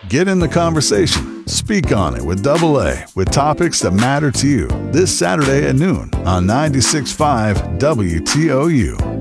Get in the conversation. Speak on it with Double A with topics that matter to you this Saturday at noon on 96.5 WTOU.